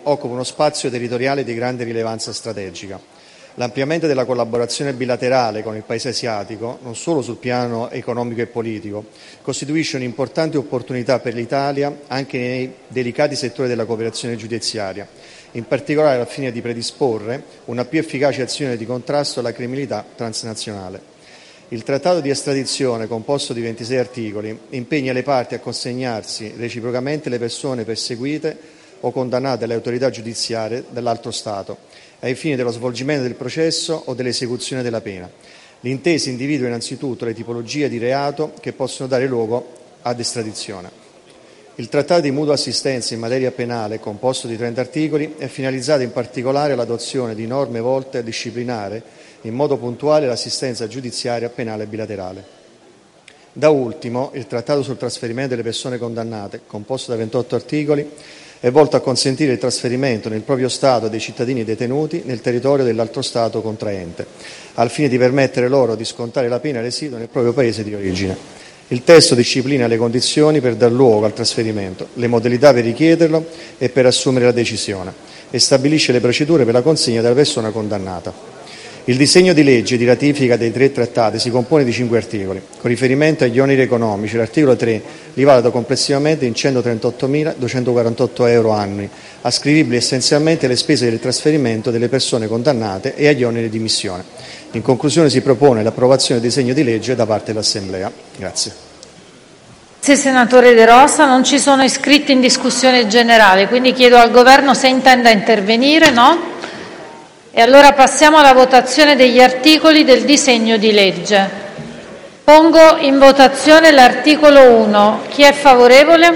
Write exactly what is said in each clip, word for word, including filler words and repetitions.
occupa uno spazio territoriale di grande rilevanza strategica. L'ampliamento della collaborazione bilaterale con il Paese asiatico, non solo sul piano economico e politico, costituisce un'importante opportunità per l'Italia anche nei delicati settori della cooperazione giudiziaria, in particolare al fine di predisporre una più efficace azione di contrasto alla criminalità transnazionale. Il Trattato di estradizione, composto di ventisei articoli, impegna le parti a consegnarsi reciprocamente le persone perseguite o condannate alle autorità giudiziarie dell'altro Stato, ai fini dello svolgimento del processo o dell'esecuzione della pena. L'intesa individua innanzitutto le tipologie di reato che possono dare luogo ad estradizione. Il Trattato di mutua assistenza in materia penale, composto di trenta articoli, è finalizzato in particolare all'adozione di norme volte a disciplinare in modo puntuale l'assistenza giudiziaria penale bilaterale. Da ultimo, il Trattato sul trasferimento delle persone condannate, composto da ventotto articoli, è volto a consentire il trasferimento nel proprio Stato dei cittadini detenuti nel territorio dell'altro Stato contraente, al fine di permettere loro di scontare la pena residua nel proprio Paese di origine. Il testo disciplina le condizioni per dar luogo al trasferimento, le modalità per richiederlo e per assumere la decisione, e stabilisce le procedure per la consegna della persona condannata. Il disegno di legge di ratifica dei tre trattati si compone di cinque articoli. Con riferimento agli oneri economici, l'articolo tre li valuta complessivamente in centotrentottomila duecentoquarantotto euro annui, ascrivibili essenzialmente alle spese del trasferimento delle persone condannate e agli oneri di missione. In conclusione, si propone l'approvazione del disegno di legge da parte dell'Assemblea. Grazie. Grazie senatore De Rosa. Non ci sono iscritti in discussione generale, quindi chiedo al Governo se intenda intervenire. No? E allora passiamo alla votazione degli articoli del disegno di legge. Pongo in votazione l'articolo uno. Chi è favorevole?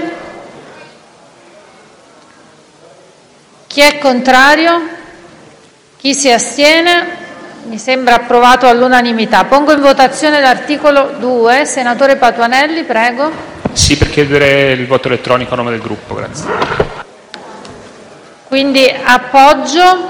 Chi è contrario? Chi si astiene? Mi sembra approvato all'unanimità. Pongo in votazione l'articolo due. Senatore Patuanelli, prego. Sì, per chiedere il voto elettronico a nome del gruppo, grazie. Quindi appoggio.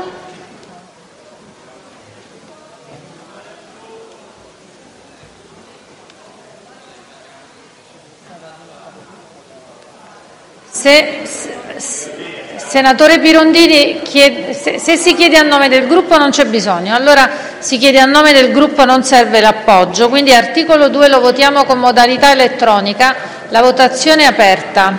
Se, se, senatore Pirondini, chiede, se, se si chiede a nome del gruppo non c'è bisogno, allora si chiede a nome del gruppo, non serve l'appoggio. Quindi articolo due lo votiamo con modalità elettronica, la votazione è aperta.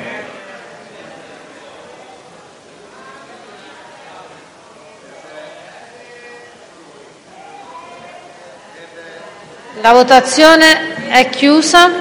La votazione è chiusa.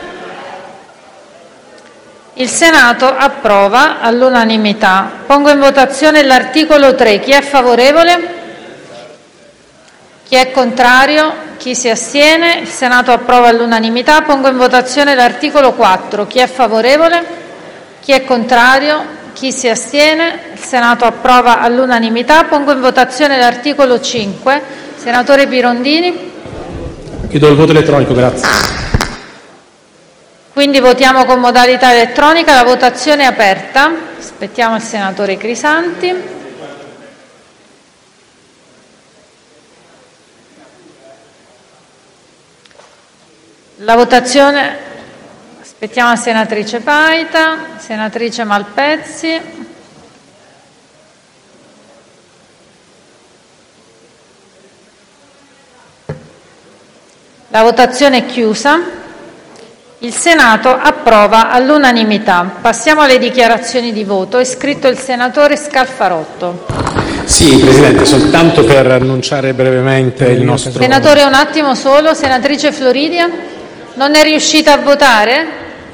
Il Senato approva all'unanimità. Pongo in votazione l'articolo tre. Chi è favorevole? Chi è contrario? Chi si astiene? Il Senato approva all'unanimità. Pongo in votazione l'articolo quattro. Chi è favorevole? Chi è contrario? Chi si astiene? Il Senato approva all'unanimità. Pongo in votazione l'articolo cinque. Senatore Pirondini. Chiedo il voto elettronico, grazie. Quindi votiamo con modalità elettronica, la votazione è aperta. Aspettiamo il senatore Crisanti. La votazione, aspettiamo la senatrice Paita, senatrice Malpezzi. La votazione è chiusa. Il Senato approva all'unanimità. Passiamo alle dichiarazioni di voto. È iscritto il senatore Scalfarotto. Sì, Presidente, soltanto per annunciare brevemente il nostro... Senatore, un attimo solo. Senatrice Floridia, non è riuscita a votare?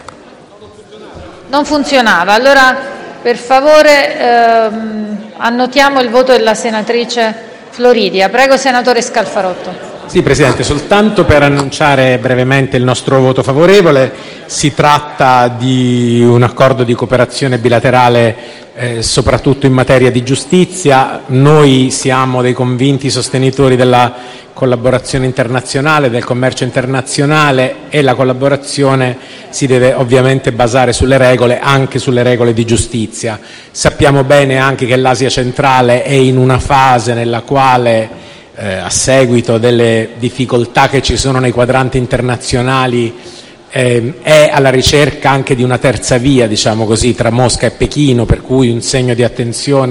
Non funzionava. Allora, per favore, ehm, annotiamo il voto della senatrice Floridia. Prego, senatore Scalfarotto. Sì, Presidente, soltanto per annunciare brevemente il nostro voto favorevole. Si tratta di un accordo di cooperazione bilaterale eh, soprattutto in materia di giustizia. Noi siamo dei convinti sostenitori della collaborazione internazionale, del commercio internazionale, e la collaborazione si deve ovviamente basare sulle regole, anche sulle regole di giustizia. Sappiamo bene anche che l'Asia centrale è in una fase nella quale Eh, a seguito delle difficoltà che ci sono nei quadranti internazionali, eh, è alla ricerca anche di una terza via, diciamo così, tra Mosca e Pechino, per cui un segno di attenzione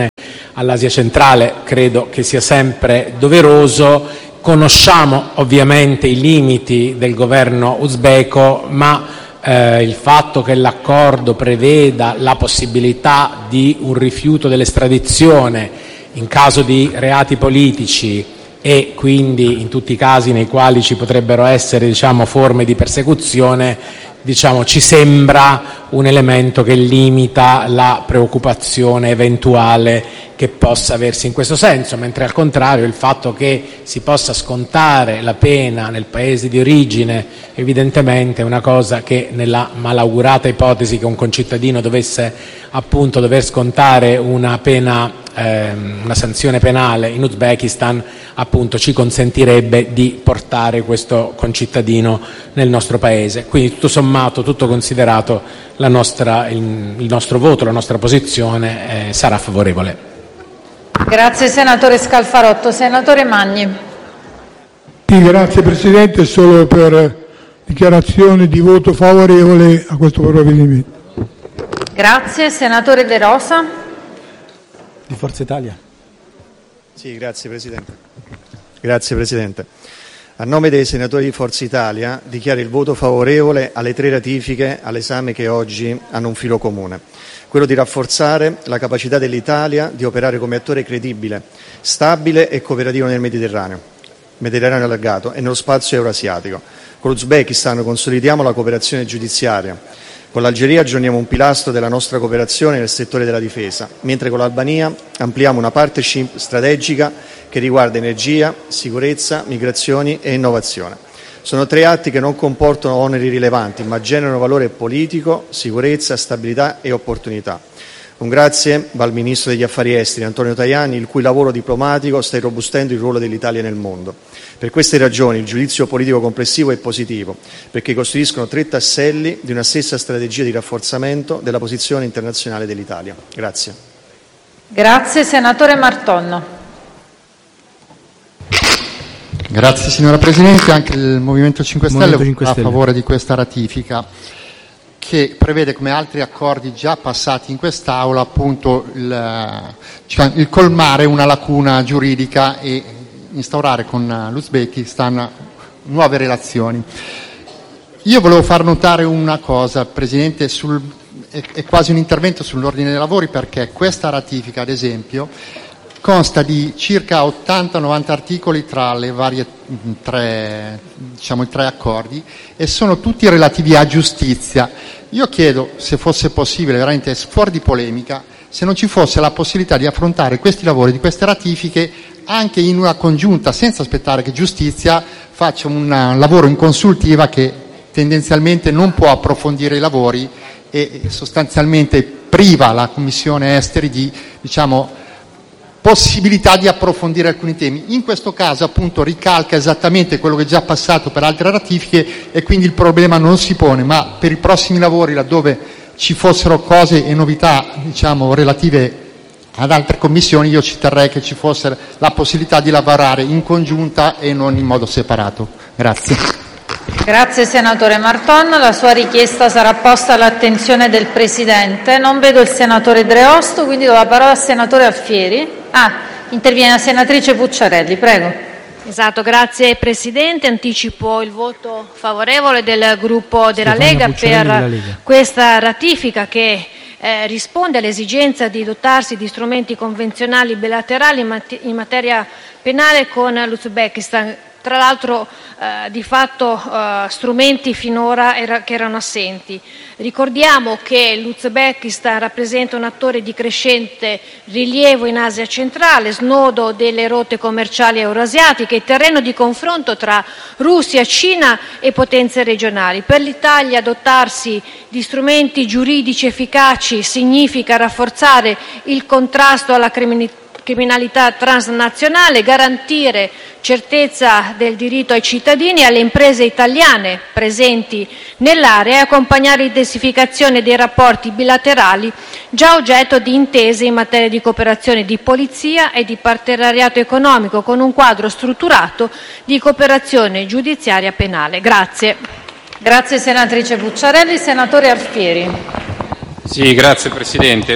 all'Asia centrale credo che sia sempre doveroso. Conosciamo ovviamente i limiti del governo uzbeko, ma eh, il fatto che l'accordo preveda la possibilità di un rifiuto dell'estradizione in caso di reati politici e quindi in tutti i casi nei quali ci potrebbero essere, diciamo, forme di persecuzione, diciamo, ci sembra un elemento che limita la preoccupazione eventuale che possa aversi in questo senso, mentre al contrario il fatto che si possa scontare la pena nel paese di origine evidentemente è una cosa che, nella malaugurata ipotesi che un concittadino dovesse appunto dover scontare una pena, ehm, una sanzione penale in Uzbekistan, appunto ci consentirebbe di portare questo concittadino nel nostro paese. Quindi tutto sommato, tutto considerato, la nostra, il, il nostro voto, la nostra posizione eh, sarà favorevole. Grazie senatore Scalfarotto. Senatore Magni. Sì, grazie Presidente, solo per dichiarazione di voto favorevole a questo provvedimento. Grazie. Senatore De Rosa. Di Forza Italia. Sì, grazie Presidente. Grazie Presidente. A nome dei senatori di Forza Italia dichiaro il voto favorevole alle tre ratifiche all'esame che oggi hanno un filo comune, quello di rafforzare la capacità dell'Italia di operare come attore credibile, stabile e cooperativo nel Mediterraneo, Mediterraneo allargato e nello spazio euroasiatico. Con l'Uzbekistan consolidiamo la cooperazione giudiziaria. Con l'Algeria aggiorniamo un pilastro della nostra cooperazione nel settore della difesa, mentre con l'Albania ampliamo una partnership strategica che riguarda energia, sicurezza, migrazioni e innovazione. Sono tre atti che non comportano oneri rilevanti, ma generano valore politico, sicurezza, stabilità e opportunità. Un grazie va al Ministro degli Affari Esteri, Antonio Tajani, il cui lavoro diplomatico sta irrobustendo il ruolo dell'Italia nel mondo. Per queste ragioni il giudizio politico complessivo è positivo, perché costituiscono tre tasselli di una stessa strategia di rafforzamento della posizione internazionale dell'Italia. Grazie. Grazie. Senatore Martonno. Grazie signora Presidente. Anche il Movimento cinque Stelle cinque è a favore di questa ratifica, che prevede, come altri accordi già passati in quest'Aula, appunto il, cioè il colmare una lacuna giuridica e instaurare con l'Uzbekistan nuove relazioni. Io volevo far notare una cosa, Presidente, sul, è, è quasi un intervento sull'ordine dei lavori, perché questa ratifica, ad esempio, consta di circa ottanta novanta articoli tra le varie tre, diciamo, i tre accordi, e sono tutti relativi a giustizia. Io chiedo, se fosse possibile, veramente fuori di polemica, se non ci fosse la possibilità di affrontare questi lavori di queste ratifiche anche in una congiunta, senza aspettare che giustizia faccia un lavoro in consultiva che tendenzialmente non può approfondire i lavori e sostanzialmente priva la Commissione Esteri di, diciamo, possibilità di approfondire alcuni temi. In questo caso appunto ricalca esattamente quello che è già passato per altre ratifiche e quindi il problema non si pone, ma per i prossimi lavori, laddove ci fossero cose e novità, diciamo, relative ad altre commissioni, io ci terrei che ci fosse la possibilità di lavorare in congiunta e non in modo separato. Grazie. Grazie senatore Marton, la sua richiesta sarà posta all'attenzione del Presidente. Non vedo il senatore Dreosto, quindi do la parola al senatore Alfieri. Ah, interviene la senatrice Pucciarelli, prego. Esatto, grazie Presidente. Anticipo il voto favorevole del gruppo della Lega per Lega. Questa ratifica che eh, risponde all'esigenza di dotarsi di strumenti convenzionali bilaterali in, mat- in materia penale con l'Uzbekistan. Tra l'altro eh, di fatto eh, strumenti finora era, che erano assenti. Ricordiamo che l'Uzbekistan rappresenta un attore di crescente rilievo in Asia centrale, snodo delle rotte commerciali euroasiatiche e terreno di confronto tra Russia, Cina e potenze regionali. Per l'Italia dotarsi di strumenti giuridici efficaci significa rafforzare il contrasto alla criminalità criminalità transnazionale, garantire certezza del diritto ai cittadini e alle imprese italiane presenti nell'area e accompagnare l'intensificazione dei rapporti bilaterali già oggetto di intese in materia di cooperazione di polizia e di partenariato economico, con un quadro strutturato di cooperazione giudiziaria penale. Grazie. Grazie senatrice Pucciarelli. Senatore Alfieri. Sì, grazie Presidente.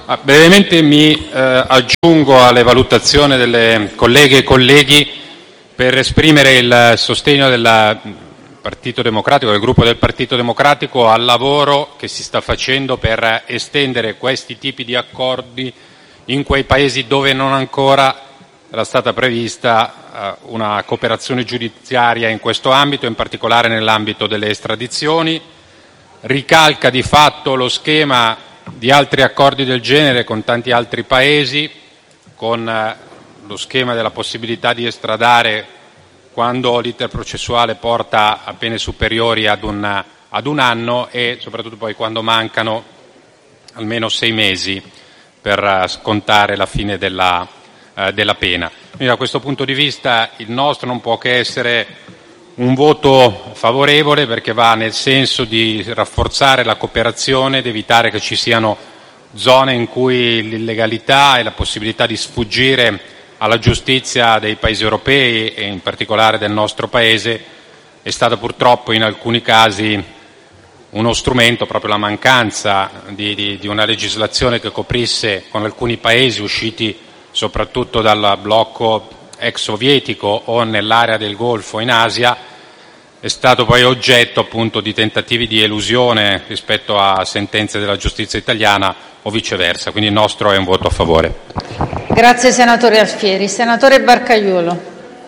Ah, brevemente mi eh, aggiungo alle valutazioni delle colleghe e colleghi per esprimere il sostegno del Partito Democratico, del gruppo del Partito Democratico, al lavoro che si sta facendo per estendere questi tipi di accordi in quei paesi dove non ancora era stata prevista uh, una cooperazione giudiziaria in questo ambito, in particolare nell'ambito delle estradizioni. Ricalca di fatto lo schema di altri accordi del genere con tanti altri paesi, con uh, lo schema della possibilità di estradare quando l'iter processuale porta a pene superiori ad un, ad un anno e soprattutto poi quando mancano almeno sei mesi per uh, scontare la fine della, uh, della pena. Quindi da questo punto di vista il nostro non può che essere un voto favorevole, perché va nel senso di rafforzare la cooperazione ed evitare che ci siano zone in cui l'illegalità e la possibilità di sfuggire alla giustizia dei paesi europei e in particolare del nostro Paese è stata purtroppo in alcuni casi uno strumento, proprio la mancanza di, di, di una legislazione che coprisse con alcuni paesi usciti soprattutto dal blocco ex sovietico o nell'area del Golfo in Asia, è stato poi oggetto appunto di tentativi di elusione rispetto a sentenze della giustizia italiana o viceversa. Quindi il nostro è un voto a favore. Grazie senatore Alfieri. Senatore Barcaiuolo.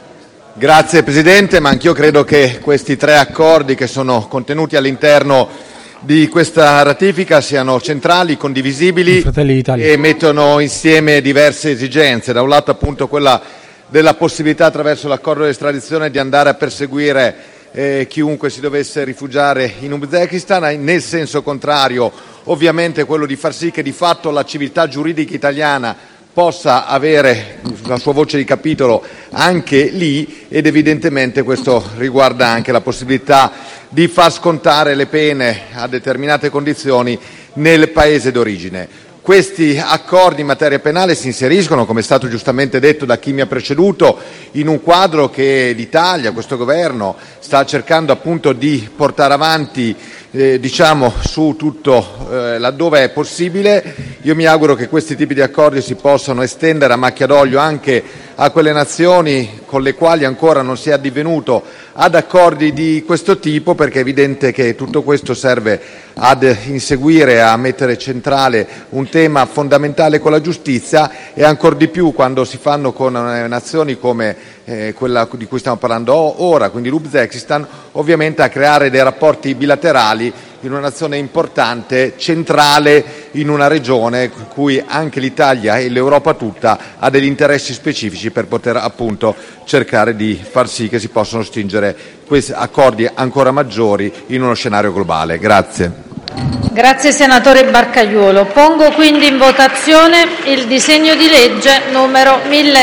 Grazie Presidente, ma anch'io credo che questi tre accordi che sono contenuti all'interno di questa ratifica siano centrali, condivisibili e mettono insieme diverse esigenze. Da un lato appunto quella della possibilità attraverso l'accordo di estradizione di andare a perseguire eh, chiunque si dovesse rifugiare in Uzbekistan, nel senso contrario ovviamente quello di far sì che di fatto la civiltà giuridica italiana possa avere la sua voce di capitolo anche lì, ed evidentemente questo riguarda anche la possibilità di far scontare le pene a determinate condizioni nel paese d'origine. Questi accordi in materia penale si inseriscono, come è stato giustamente detto da chi mi ha preceduto, in un quadro che l'Italia, questo governo, sta cercando appunto di portare avanti eh, diciamo su tutto eh, laddove è possibile. Io mi auguro che questi tipi di accordi si possano estendere a macchia d'olio anche a quelle nazioni con le quali ancora non si è addivenuto ad accordi di questo tipo, perché è evidente che tutto questo serve ad inseguire, a mettere centrale un tema fondamentale con la giustizia, e ancor di più quando si fanno con nazioni come eh, quella di cui stiamo parlando ora, quindi l'Uzbekistan, ovviamente a creare dei rapporti bilaterali in una nazione importante, centrale in una regione in cui anche l'Italia e l'Europa tutta ha degli interessi specifici per poter appunto cercare di far sì che si possano stringere questi accordi ancora maggiori in uno scenario globale. Grazie. Grazie senatore Barcaiuolo. Pongo quindi in votazione il disegno di legge numero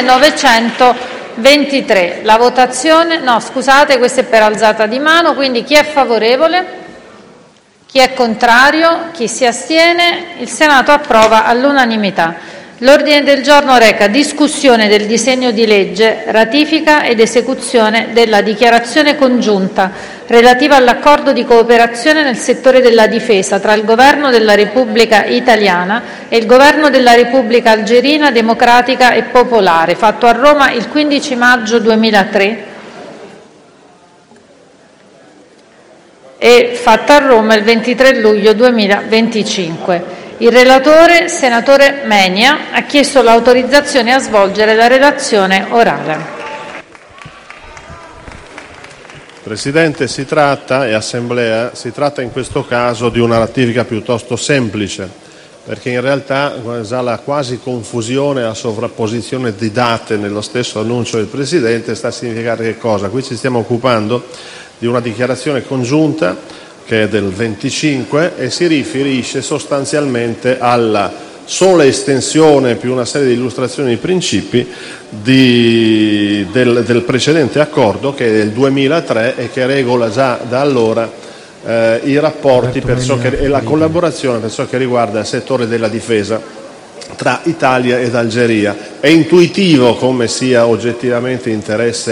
millenovecentoventitré. La votazione, no scusate, questa è per alzata di mano, quindi chi è favorevole? Chi è contrario? Chi si astiene? Il Senato approva all'unanimità. L'ordine del giorno reca discussione del disegno di legge ratifica ed esecuzione della dichiarazione congiunta relativa all'accordo di cooperazione nel settore della difesa tra il Governo della Repubblica Italiana e il Governo della Repubblica Algerina Democratica e Popolare, fatto a Roma il quindici maggio duemilatré e fatta a Roma il ventitré luglio duemilaventicinque. Il relatore, senatore Menia, ha chiesto l'autorizzazione a svolgere la relazione orale. Presidente, si tratta, e Assemblea, si tratta in questo caso di una ratifica piuttosto semplice, perché in realtà già la quasi confusione, la sovrapposizione di date nello stesso annuncio del Presidente sta a significare che cosa? Qui ci stiamo occupando di una dichiarazione congiunta che è del venticinque e si riferisce sostanzialmente alla sola estensione più una serie di illustrazioni di principi di, del, del precedente accordo, che è del duemilatré e che regola già da allora eh, i rapporti per ciò che, e la collaborazione per ciò che riguarda il settore della difesa tra Italia ed Algeria. È intuitivo come sia oggettivamente interesse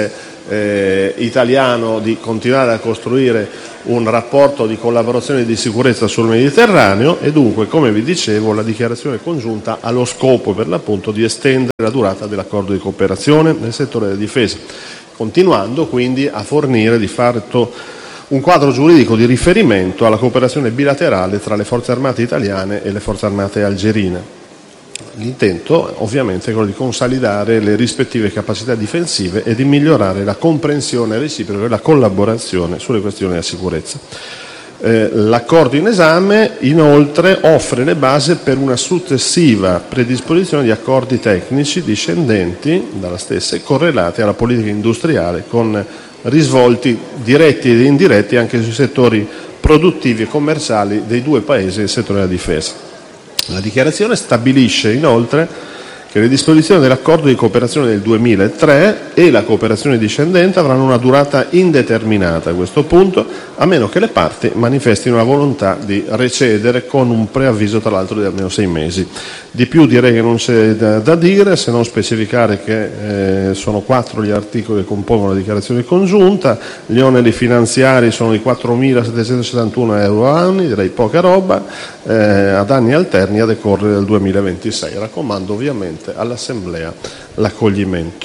eh, italiano di continuare a costruire un rapporto di collaborazione e di sicurezza sul Mediterraneo e dunque, come vi dicevo, la dichiarazione congiunta ha lo scopo per l'appunto di estendere la durata dell'accordo di cooperazione nel settore della difesa, continuando quindi a fornire di fatto un quadro giuridico di riferimento alla cooperazione bilaterale tra le forze armate italiane e le forze armate algerine. L'intento ovviamente è quello di consolidare le rispettive capacità difensive e di migliorare la comprensione reciproca e la collaborazione sulle questioni della sicurezza. Eh, l'accordo in esame inoltre offre le basi per una successiva predisposizione di accordi tecnici discendenti dalla stessa e correlati alla politica industriale con risvolti diretti ed indiretti anche sui settori produttivi e commerciali dei due paesi nel settore della difesa. La dichiarazione stabilisce inoltre che le disposizioni dell'accordo di cooperazione del duemilatré e la cooperazione discendente avranno una durata indeterminata a questo punto, a meno che le parti manifestino la volontà di recedere con un preavviso tra l'altro di almeno sei mesi. Di più direi che non c'è da, da dire, se non specificare che eh, sono quattro gli articoli che compongono la dichiarazione congiunta, gli oneri finanziari sono di quattromilasettecentosettantuno euro annui, direi poca roba, eh, ad anni alterni a decorrere dal duemilaventisei. Raccomando ovviamente all'Assemblea l'accoglimento.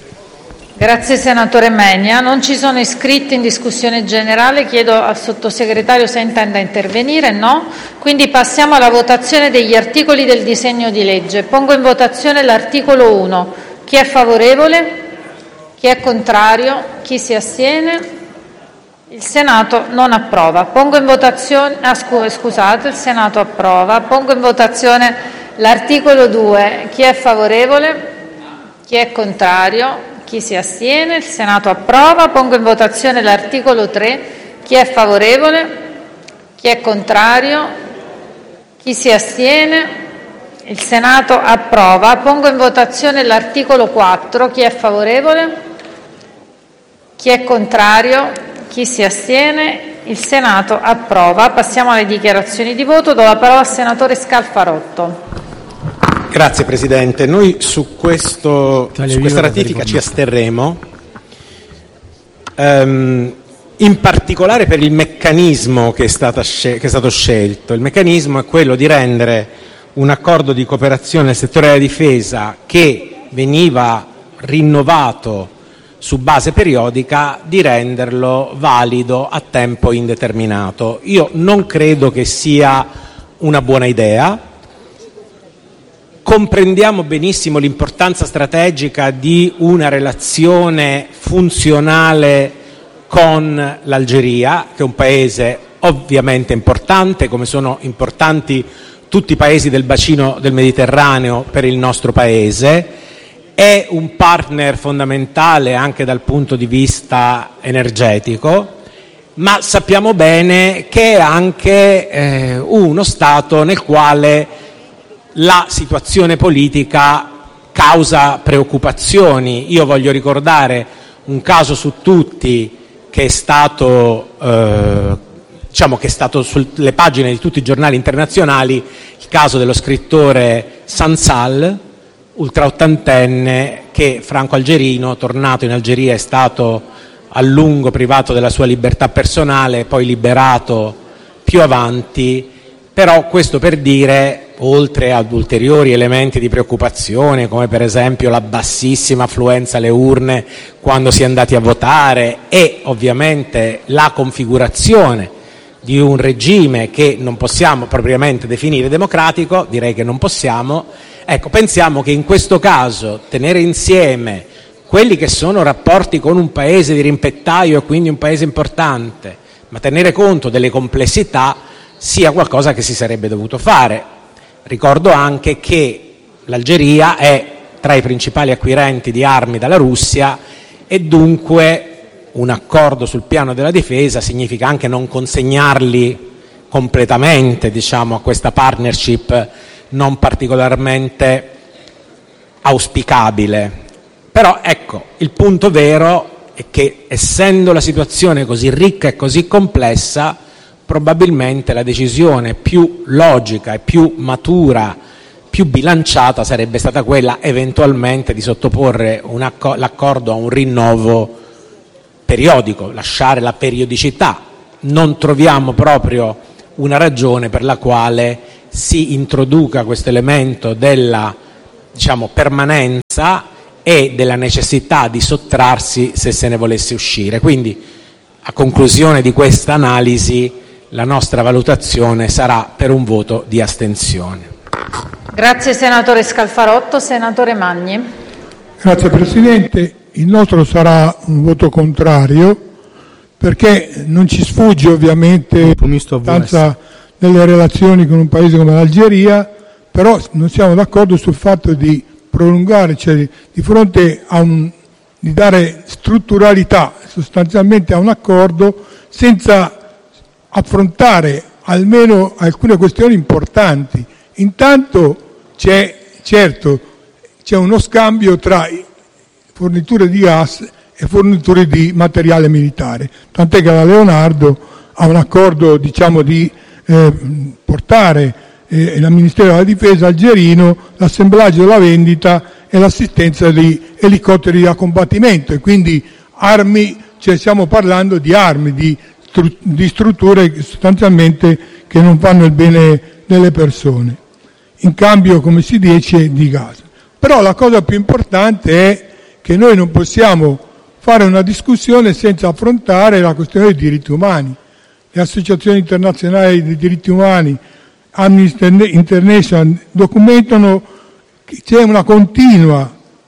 Grazie senatore Menia. Non ci sono iscritti in discussione generale. Chiedo al sottosegretario se intenda intervenire. No. Quindi passiamo alla votazione degli articoli del disegno di legge. Pongo in votazione l'articolo uno. Chi è favorevole? Chi è contrario? Chi si astiene? Il Senato non approva. Pongo in votazione, ah, scusate, il Senato approva. Pongo in votazione l'articolo due. Chi è favorevole? Chi è contrario? Chi si astiene? Il Senato approva. Pongo in votazione l'articolo tre. Chi è favorevole? Chi è contrario? Chi si astiene? Il Senato approva. Pongo in votazione l'articolo quattro. Chi è favorevole? Chi è contrario? Chi si astiene? Il Senato approva. Passiamo alle dichiarazioni di voto. Do la parola al senatore Scalfarotto. Grazie Presidente. Noi su, questo, su questa ratifica ci asterremo, um, in particolare per il meccanismo che è, stata scel- che è stato scelto. Il meccanismo è quello di rendere un accordo di cooperazione nel settore della difesa che veniva rinnovato su base periodica, di renderlo valido a tempo indeterminato. Io non credo che sia una buona idea. Comprendiamo benissimo l'importanza strategica di una relazione funzionale con l'Algeria, che è un paese ovviamente importante, come sono importanti tutti i paesi del bacino del Mediterraneo per il nostro paese. È un partner fondamentale anche dal punto di vista energetico, ma sappiamo bene che è anche eh, uno Stato nel quale la situazione politica causa preoccupazioni. Io voglio ricordare un caso su tutti che è stato, eh, diciamo che è stato sulle pagine di tutti i giornali internazionali, il caso dello scrittore Sansal, ultraottantenne, che franco-algerino, tornato in Algeria, è stato a lungo privato della sua libertà personale, poi liberato più avanti. Però questo per dire, oltre ad ulteriori elementi di preoccupazione, come per esempio la bassissima affluenza alle urne quando si è andati a votare e ovviamente la configurazione di un regime che non possiamo propriamente definire democratico, direi che non possiamo, ecco, pensiamo che in questo caso tenere insieme quelli che sono rapporti con un paese di rimpettaio e quindi un paese importante, ma tenere conto delle complessità, sia qualcosa che si sarebbe dovuto fare. Ricordo anche che l'Algeria è tra i principali acquirenti di armi dalla Russia e dunque un accordo sul piano della difesa significa anche non consegnarli completamente, diciamo, a questa partnership non particolarmente auspicabile. Però ecco, il punto vero è che, essendo la situazione così ricca e così complessa, probabilmente la decisione più logica e più matura, più bilanciata sarebbe stata quella eventualmente di sottoporre un acco- l'accordo a un rinnovo periodico, lasciare la periodicità. Non troviamo proprio una ragione per la quale si introduca questo elemento della, diciamo, permanenza e della necessità di sottrarsi se se ne volesse uscire. Quindi, a conclusione di questa analisi, la nostra valutazione sarà per un voto di astensione. Grazie senatore Scalfarotto. Senatore Magni. Grazie Presidente. Il nostro sarà un voto contrario, perché non ci sfugge ovviamente l'importanza delle relazioni con un paese come l'Algeria, però non siamo d'accordo sul fatto di prolungare, cioè di, di fronte a un di dare strutturalità sostanzialmente a un accordo senza affrontare almeno alcune questioni importanti. Intanto c'è, certo, c'è uno scambio tra forniture di gas e forniture di materiale militare, tant'è che la Leonardo ha un accordo, diciamo, di eh, portare eh, il Ministero della Difesa algerino l'assemblaggio, la vendita e l'assistenza di elicotteri da combattimento, e quindi armi, cioè stiamo parlando di armi, di, stru- di strutture sostanzialmente che non fanno il bene delle persone, in cambio, come si dice, di gas. Però la cosa più importante è che noi non possiamo fare una discussione senza affrontare la questione dei diritti umani. Le associazioni internazionali dei diritti umani, Amnesty International, documentano che c'è una continua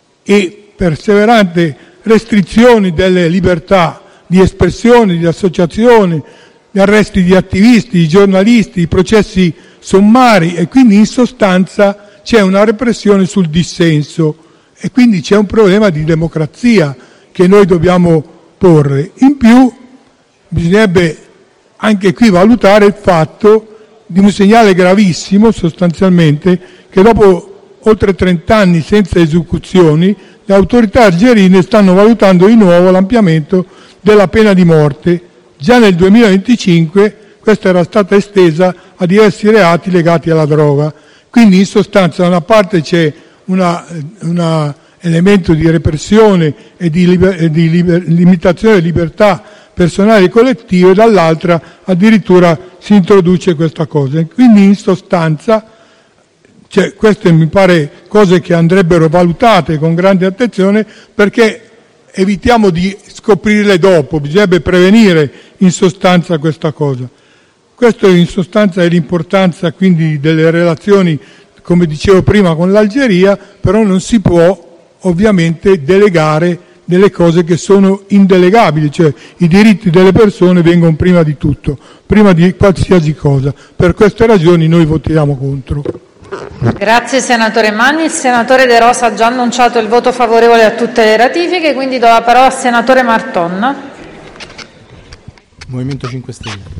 e perseverante restrizione delle libertà di espressione, di associazione, gli arresti di attivisti, di giornalisti, i processi sommari, e quindi in sostanza c'è una repressione sul dissenso, e quindi c'è un problema di democrazia che noi dobbiamo porre. In più bisognerebbe anche qui valutare il fatto di un segnale gravissimo, sostanzialmente, che dopo oltre trenta anni senza esecuzioni le autorità algerine stanno valutando di nuovo l'ampliamento della pena di morte. Già nel duemilaventicinque questa era stata estesa a diversi reati legati alla droga. Quindi in sostanza da una parte c'è una, una elemento di repressione e di, liber, e di liber, limitazione delle libertà personali e collettive, dall'altra addirittura si introduce questa cosa. E quindi in sostanza, cioè, queste mi pare cose che andrebbero valutate con grande attenzione, perché evitiamo di scoprirle dopo, bisognerebbe prevenire in sostanza questa cosa. Questo in sostanza è l'importanza quindi delle relazioni, come dicevo prima, con l'Algeria, però non si può ovviamente delegare delle cose che sono indelegabili, cioè i diritti delle persone vengono prima di tutto, prima di qualsiasi cosa. Per queste ragioni noi votiamo contro. Grazie senatore Magni. Il senatore De Rosa ha già annunciato il voto favorevole a tutte le ratifiche, quindi do la parola al senatore Marton. Movimento cinque Stelle.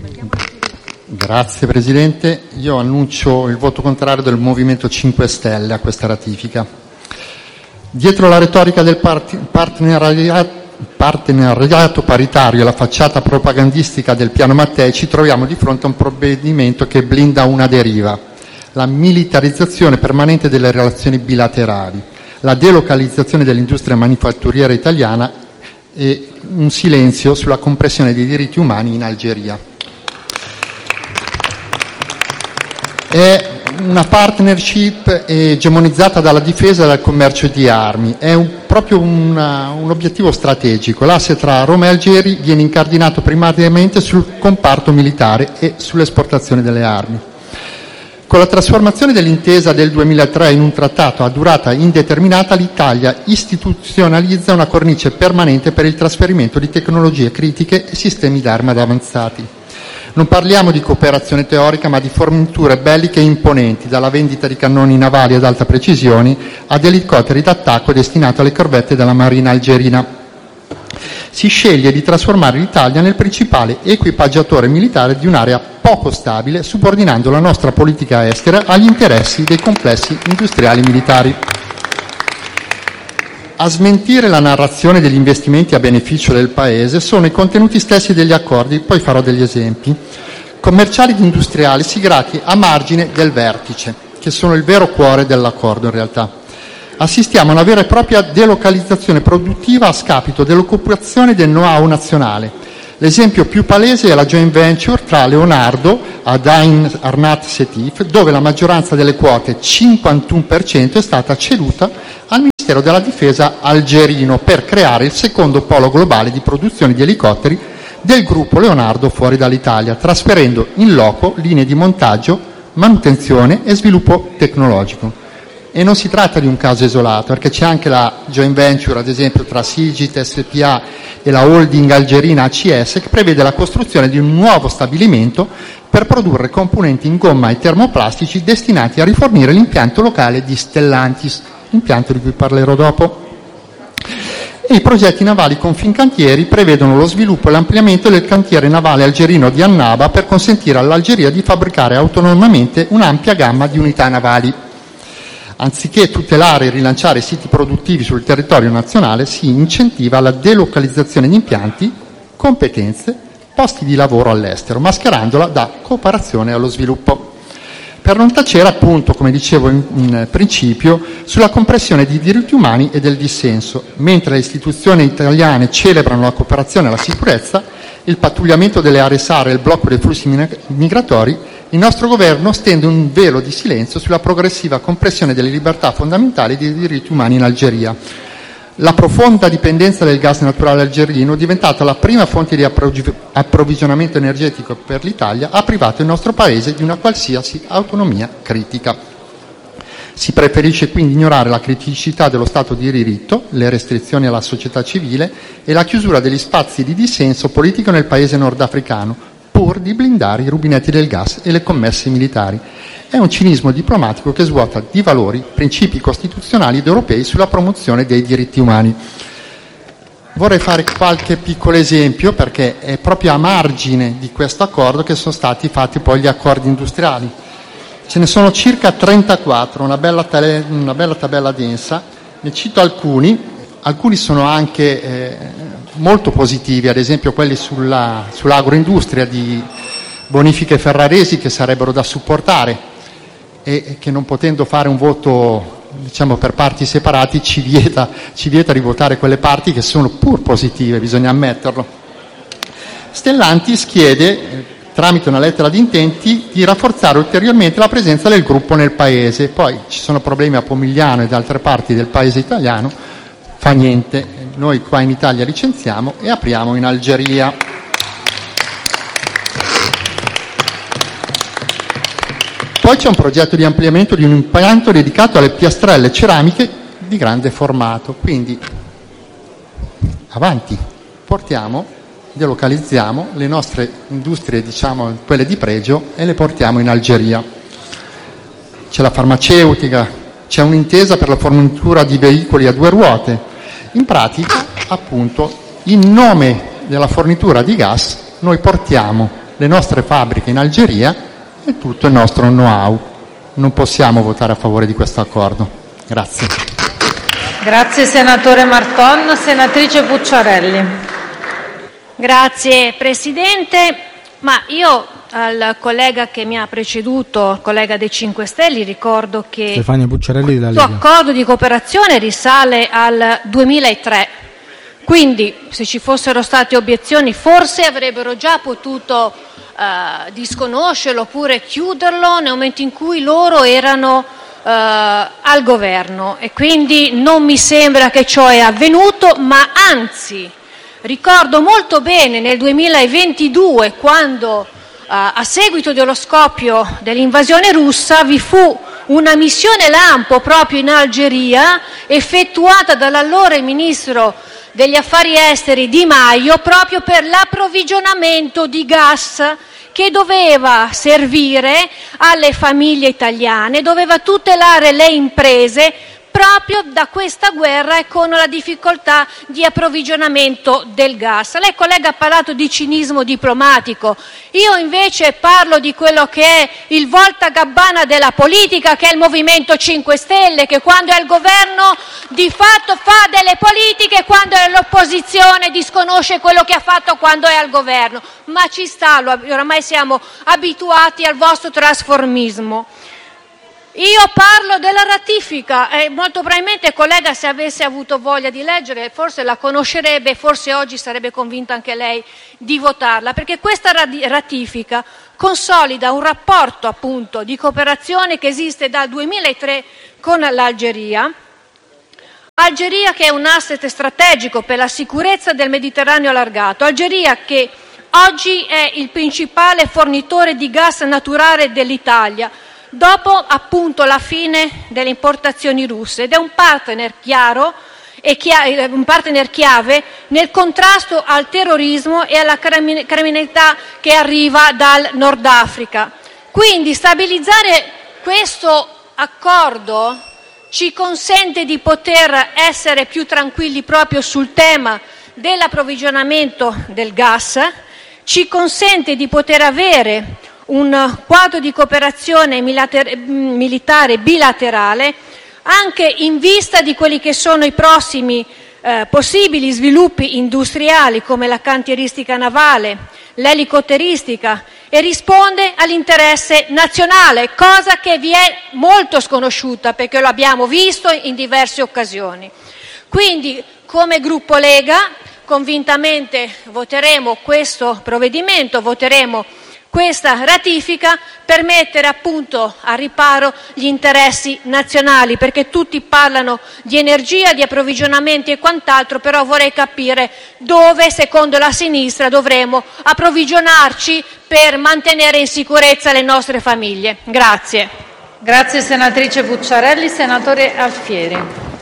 Grazie Presidente. Io annuncio il voto contrario del Movimento cinque Stelle a questa ratifica. Dietro la retorica del part- partenariato, partenariato paritario e la facciata propagandistica del piano Mattei ci troviamo di fronte a un provvedimento che blinda una deriva: la militarizzazione permanente delle relazioni bilaterali, la delocalizzazione dell'industria manifatturiera italiana e un silenzio sulla compressione dei diritti umani in Algeria. È una partnership egemonizzata dalla difesa e dal commercio di armi, è un, proprio una, un obiettivo strategico. L'asse tra Roma e Algeri viene incardinato primariamente sul comparto militare e sull'esportazione delle armi. Con la trasformazione dell'intesa del duemilatré in un trattato a durata indeterminata, l'Italia istituzionalizza una cornice permanente per il trasferimento di tecnologie critiche e sistemi d'arma avanzati. Non parliamo di cooperazione teorica, ma di forniture belliche imponenti, dalla vendita di cannoni navali ad alta precisione ad elicotteri d'attacco destinati alle corvette della Marina algerina. Si sceglie di trasformare l'Italia nel principale equipaggiatore militare di un'area poco stabile, subordinando la nostra politica estera agli interessi dei complessi industriali militari. A smentire la narrazione degli investimenti a beneficio del Paese sono i contenuti stessi degli accordi, poi farò degli esempi, commerciali ed industriali siglati a margine del vertice, che sono il vero cuore dell'accordo in realtà. assistiamo a una vera e propria delocalizzazione produttiva a scapito dell'occupazione del know-how nazionale. L'esempio più palese è la joint venture tra Leonardo ed Ain Arnat Setif, dove la maggioranza delle quote, cinquantuno per cento, è stata ceduta al Ministero della Difesa algerino per creare il secondo polo globale di produzione di elicotteri del gruppo Leonardo fuori dall'Italia, trasferendo in loco linee di montaggio, manutenzione e sviluppo tecnologico. E non si tratta di un caso isolato, perché c'è anche la joint venture, ad esempio, tra Sigit S P A e la holding algerina A C S, che prevede la costruzione di un nuovo stabilimento per produrre componenti in gomma e termoplastici destinati a rifornire l'impianto locale di Stellantis, impianto di cui parlerò dopo. E i progetti navali con Fincantieri prevedono lo sviluppo e l'ampliamento del cantiere navale algerino di Annaba per consentire all'Algeria di fabbricare autonomamente un'ampia gamma di unità navali. Anziché tutelare e rilanciare i siti produttivi sul territorio nazionale, si incentiva la delocalizzazione di impianti, competenze, posti di lavoro all'estero, mascherandola da cooperazione allo sviluppo. Per non tacere, appunto, come dicevo in, in principio, sulla compressione di diritti umani e del dissenso. Mentre le istituzioni italiane celebrano la cooperazione e la sicurezza, il pattugliamento delle aree SAR e il blocco dei flussi migratori, il nostro governo stende un velo di silenzio sulla progressiva compressione delle libertà fondamentali e dei diritti umani in Algeria. La profonda dipendenza del gas naturale algerino, diventata la prima fonte di approvvigionamento energetico per l'Italia, ha privato il nostro Paese di una qualsiasi autonomia critica. Si preferisce quindi ignorare la criticità dello Stato di diritto, le restrizioni alla società civile e la chiusura degli spazi di dissenso politico nel paese nordafricano, pur di blindare i rubinetti del gas e le commesse militari. È un cinismo diplomatico che svuota di valori, principi costituzionali ed europei sulla promozione dei diritti umani. Vorrei fare qualche piccolo esempio, perché è proprio a margine di questo accordo che sono stati fatti poi gli accordi industriali. Ce ne sono circa trentaquattro, una bella, tale, una bella tabella densa. Ne cito alcuni, alcuni sono anche eh, molto positivi, ad esempio quelli sulla, sull'agroindustria di bonifiche ferraresi, che sarebbero da supportare e che, non potendo fare un voto, diciamo, per parti separati, ci vieta, ci vieta di votare quelle parti che sono pur positive, bisogna ammetterlo. Stellantis chiede, tramite una lettera di intenti, di rafforzare ulteriormente la presenza del gruppo nel paese. Poi ci sono problemi a Pomigliano ed altre parti del paese italiano, fa niente, noi qua in Italia licenziamo e apriamo in Algeria. Poi c'è un progetto di ampliamento di un impianto dedicato alle piastrelle ceramiche di grande formato, quindi avanti, portiamo, delocalizziamo le nostre industrie, diciamo quelle di pregio, e le portiamo in Algeria. C'è la farmaceutica, c'è un'intesa per la fornitura di veicoli a due ruote. In pratica, appunto, in nome della fornitura di gas, noi portiamo le nostre fabbriche in Algeria e tutto il nostro know-how. Non possiamo votare a favore di questo accordo. Grazie. Grazie senatore Marton. Senatrice Pucciarelli. Grazie Presidente. Ma io al collega che mi ha preceduto, il collega dei cinque Stelle, ricordo che Stefania Pucciarelli della questo Lega. accordo di cooperazione risale al duemilatré. Quindi, se ci fossero state obiezioni, forse avrebbero già potuto eh, disconoscerlo oppure chiuderlo nel momento in cui loro erano eh, al governo. E quindi non mi sembra che ciò è avvenuto, ma anzi, ricordo molto bene nel duemilaventidue, quando eh, a seguito dello scoppio dell'invasione russa vi fu una missione lampo proprio in Algeria, effettuata dall'allora ministro degli affari esteri Di Maio, proprio per l'approvvigionamento di gas che doveva servire alle famiglie italiane, doveva tutelare le imprese proprio da questa guerra e con la difficoltà di approvvigionamento del gas. Lei, collega, ha parlato di cinismo diplomatico, io invece parlo di quello che è il voltagabbana della politica, che è il Movimento cinque Stelle, che quando è al governo di fatto fa delle politiche, quando è all'opposizione disconosce quello che ha fatto quando è al governo. Ma ci sta, oramai siamo abituati al vostro trasformismo. Io parlo della ratifica e molto probabilmente il collega, se avesse avuto voglia di leggere, forse la conoscerebbe, forse oggi sarebbe convinta anche lei di votarla, perché questa ratifica consolida un rapporto appunto di cooperazione che esiste dal duemilatré con l'Algeria. Algeria che è un asset strategico per la sicurezza del Mediterraneo allargato, Algeria che oggi è il principale fornitore di gas naturale dell'Italia, dopo appunto la fine delle importazioni russe, ed è un partner chiaro e chia- un partner chiave nel contrasto al terrorismo e alla criminalità che arriva dal Nord Africa. Quindi stabilizzare questo accordo ci consente di poter essere più tranquilli proprio sul tema dell'approvvigionamento del gas, ci consente di poter avere un quadro di cooperazione militare bilaterale anche in vista di quelli che sono i prossimi eh, possibili sviluppi industriali come la cantieristica navale, l'elicotteristica, e risponde all'interesse nazionale, cosa che vi è molto sconosciuta perché lo abbiamo visto in diverse occasioni. Quindi come gruppo Lega convintamente voteremo questo provvedimento, voteremo questa ratifica per mettere appunto a riparo gli interessi nazionali, perché tutti parlano di energia, di approvvigionamenti e quant'altro, però vorrei capire dove secondo la sinistra dovremo approvvigionarci per mantenere in sicurezza le nostre famiglie. Grazie. Grazie senatrice Pucciarelli. Senatore Alfieri.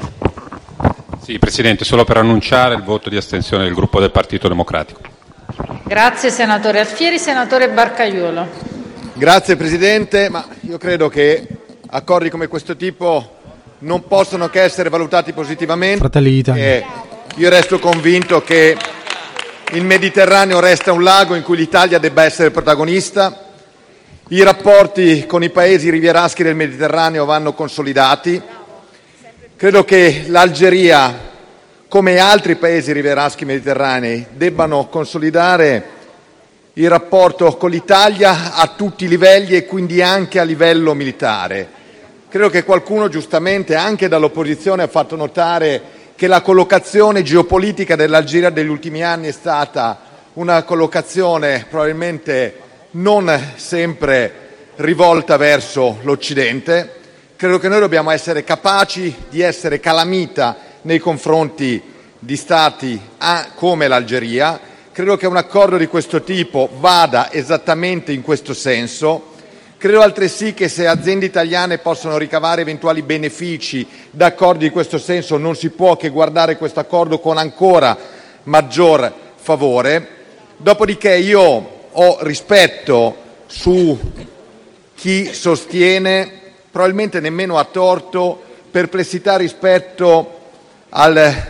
Sì, Presidente, solo per annunciare il voto di astensione del gruppo del Partito Democratico. Grazie senatore Alfieri. Senatore Barcaiuolo. Grazie Presidente, ma io credo che accordi come questo tipo non possono che essere valutati positivamente. Fratelli d'Italia. E io resto convinto che il Mediterraneo resta un lago in cui l'Italia debba essere protagonista. I rapporti con i paesi rivieraschi del Mediterraneo vanno consolidati. Credo che l'Algeria, come altri paesi rivieraschi mediterranei, debbano consolidare il rapporto con l'Italia a tutti i livelli e quindi anche a livello militare. Credo che qualcuno giustamente, anche dall'opposizione, ha fatto notare che la collocazione geopolitica dell'Algeria degli ultimi anni è stata una collocazione probabilmente non sempre rivolta verso l'Occidente. Credo che noi dobbiamo essere capaci di essere calamita nei confronti di stati come l'Algeria. Credo che un accordo di questo tipo vada esattamente in questo senso. Credo altresì che se aziende italiane possono ricavare eventuali benefici da accordi di questo senso, non si può che guardare questo accordo con ancora maggior favore. Dopodiché io ho rispetto su chi sostiene, probabilmente nemmeno a torto, perplessità rispetto al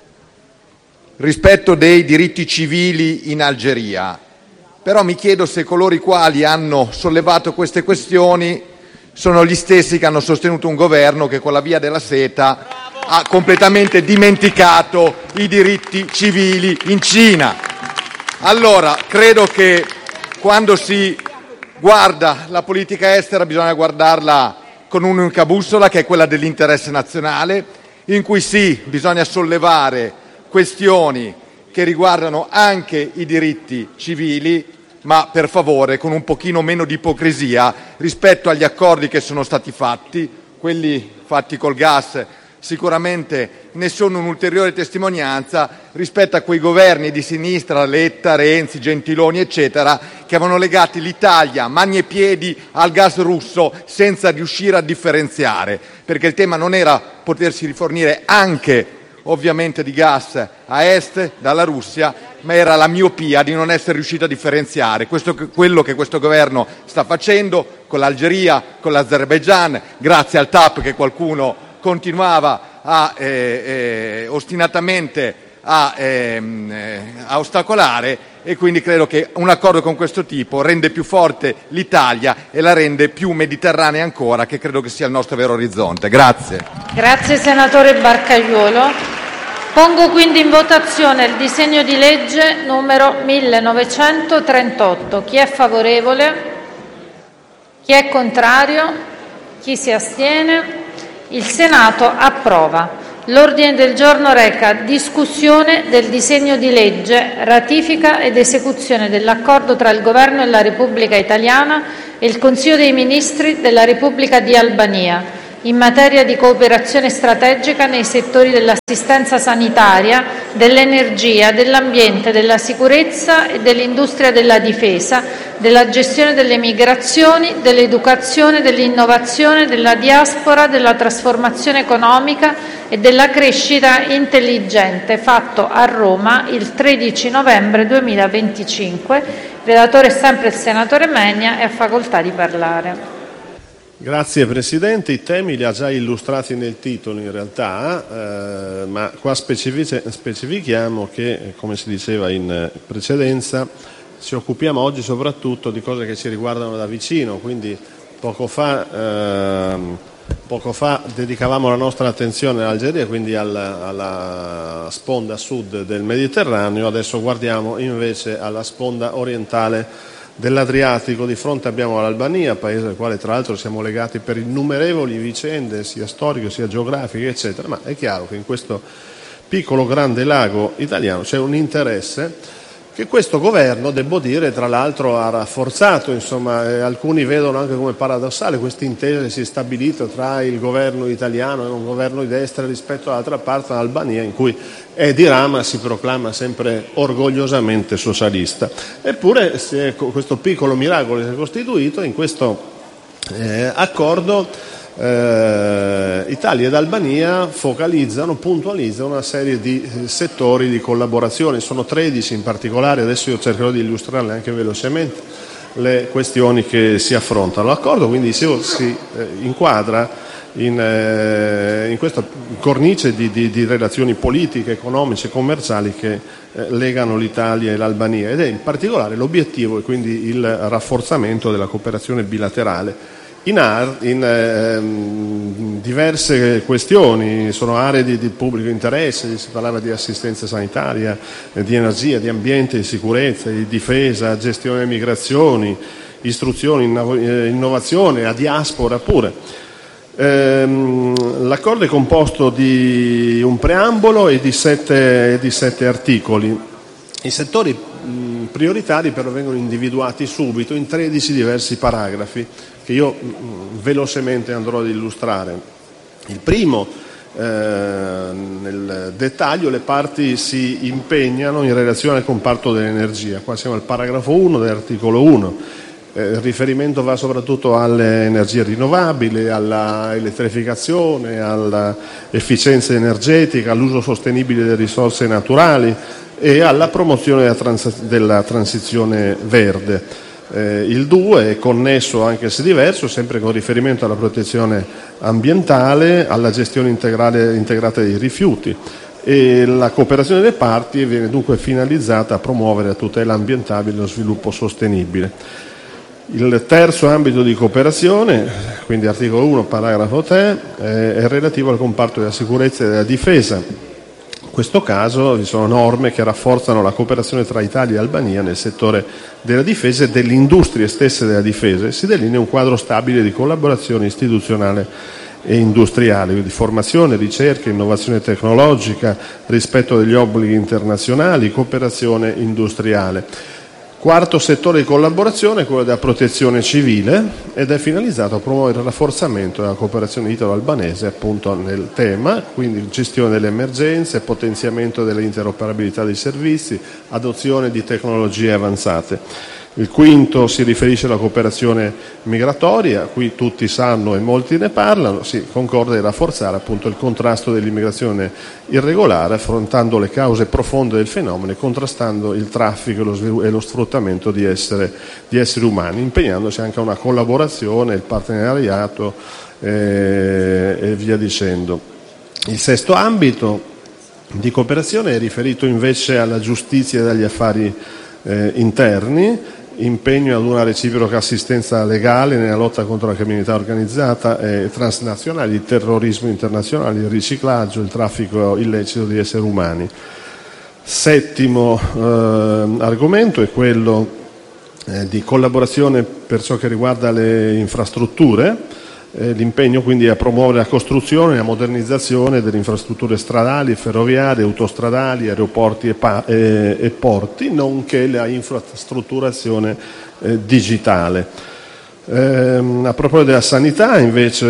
rispetto dei diritti civili in Algeria. Però mi chiedo se coloro i quali hanno sollevato queste questioni sono gli stessi che hanno sostenuto un governo che con la via della seta ha completamente dimenticato i diritti civili in Cina. Allora, credo che quando si guarda la politica estera bisogna guardarla con un'unica bussola, che è quella dell'interesse nazionale, in cui sì, bisogna sollevare questioni che riguardano anche i diritti civili, ma per favore con un pochino meno di ipocrisia rispetto agli accordi che sono stati fatti. Quelli fatti col gas sicuramente ne sono un'ulteriore testimonianza rispetto a quei governi di sinistra, Letta, Renzi, Gentiloni eccetera, che avevano legato l'Italia mani e piedi al gas russo senza riuscire a differenziare, perché il tema non era potersi rifornire anche ovviamente di gas a est dalla Russia, ma era la miopia di non essere riuscito a differenziare. Questo è quello che questo governo sta facendo con l'Algeria, con l'Azerbaigian, grazie al T A P che qualcuno continuava a, eh, eh, ostinatamente a, ehm, eh, a ostacolare, e quindi credo che un accordo con questo tipo rende più forte l'Italia e la rende più mediterranea ancora, che credo che sia il nostro vero orizzonte. Grazie. Grazie senatore Barcaiuolo. Pongo quindi in votazione il disegno di legge numero millenovecentotrentotto. Chi è favorevole? Chi è contrario? Chi si astiene? Il Senato approva. L'ordine del giorno reca discussione del disegno di legge ratifica ed esecuzione dell'accordo tra il Governo della Repubblica Italiana e il Consiglio dei Ministri della Repubblica di Albania in materia di cooperazione strategica nei settori dell'assistenza sanitaria, dell'energia, dell'ambiente, della sicurezza e dell'industria della difesa, della gestione delle migrazioni, dell'educazione, dell'innovazione, della diaspora, della trasformazione economica e della crescita intelligente, fatto a Roma il tredici novembre duemilaventicinque. Relatore è sempre il senatore Menia e ha facoltà di parlare. Grazie Presidente, i temi li ha già illustrati nel titolo in realtà, eh, ma qua specific- specifichiamo che, come si diceva in precedenza, ci occupiamo oggi soprattutto di cose che ci riguardano da vicino, quindi poco fa, eh, poco fa dedicavamo la nostra attenzione all'Algeria, quindi alla, alla sponda sud del Mediterraneo, adesso guardiamo invece alla sponda orientale dell'Adriatico. Di fronte abbiamo l'Albania, paese al quale tra l'altro siamo legati per innumerevoli vicende sia storiche sia geografiche eccetera, ma è chiaro che in questo piccolo grande lago italiano c'è un interesse che questo governo, devo dire, tra l'altro ha rafforzato, insomma, eh, alcuni vedono anche come paradossale questa intesa che si è stabilita tra il governo italiano e un governo di destra rispetto all'altra parte, l'Albania, in cui Edi Rama si proclama sempre orgogliosamente socialista. Eppure si è, questo piccolo miracolo si è costituito in questo eh, accordo. Eh, Italia ed Albania focalizzano, puntualizzano una serie di eh, settori di collaborazione, sono tredici in particolare, adesso io cercherò di illustrarle anche velocemente le questioni che si affrontano. L'accordo quindi dicevo, si eh, inquadra in, eh, in questa cornice di, di, di relazioni politiche, economiche e commerciali che eh, legano l'Italia e l'Albania, ed è in particolare l'obiettivo e quindi il rafforzamento della cooperazione bilaterale in, ar- in eh, diverse questioni. Sono aree di, di pubblico interesse, si parlava di assistenza sanitaria, eh, di energia, di ambiente, di sicurezza, di difesa, gestione delle migrazioni, istruzione, inno- eh, innovazione, a diaspora pure. Ehm, l'accordo è composto di un preambolo e di sette, di sette articoli. I settori mh, prioritari però vengono individuati subito in tredici diversi paragrafi che io mh, velocemente andrò ad illustrare. Il primo, eh, nel dettaglio, le parti si impegnano in relazione al comparto dell'energia. Qua siamo al paragrafo uno dell'articolo uno. Eh, il riferimento va soprattutto alle energie rinnovabili, alla elettrificazione, all'efficienza energetica, all'uso sostenibile delle risorse naturali e alla promozione della, trans- della transizione verde. Eh, il due è connesso, anche se diverso, sempre con riferimento alla protezione ambientale, alla gestione integrale, integrata dei rifiuti, e la cooperazione delle parti viene dunque finalizzata a promuovere la tutela ambientale e lo sviluppo sostenibile. Il terzo ambito di cooperazione, quindi articolo uno, paragrafo tre, è relativo al comparto della sicurezza e della difesa. In questo caso vi sono norme che rafforzano la cooperazione tra Italia e Albania nel settore della difesa e delle industrie stesse della difesa, e si delinea un quadro stabile di collaborazione istituzionale e industriale, quindi formazione, ricerca, innovazione tecnologica, rispetto degli obblighi internazionali, cooperazione industriale. Quarto settore di collaborazione è quello della protezione civile ed è finalizzato a promuovere il rafforzamento della cooperazione italo-albanese appunto nel tema, quindi gestione delle emergenze, potenziamento dell'interoperabilità dei servizi, adozione di tecnologie avanzate. Il quinto si riferisce alla cooperazione migratoria, qui tutti sanno e molti ne parlano, si concorda di rafforzare appunto il contrasto dell'immigrazione irregolare, affrontando le cause profonde del fenomeno e contrastando il traffico e lo, svilu- e lo sfruttamento di, essere, di esseri umani, impegnandosi anche a una collaborazione, il partenariato eh, e via dicendo. Il sesto ambito di cooperazione è riferito invece alla giustizia e agli affari eh, interni, impegno ad una reciproca assistenza legale nella lotta contro la criminalità organizzata e transnazionale, il terrorismo internazionale, il riciclaggio, il traffico illecito di esseri umani. Settimo eh, argomento è quello eh, di collaborazione per ciò che riguarda le infrastrutture. Eh, l'impegno quindi è a promuovere la costruzione e la modernizzazione delle infrastrutture stradali, ferroviarie, autostradali, aeroporti e, pa- e, e porti, nonché la infrastrutturazione eh, digitale. Eh, a proposito della sanità, invece,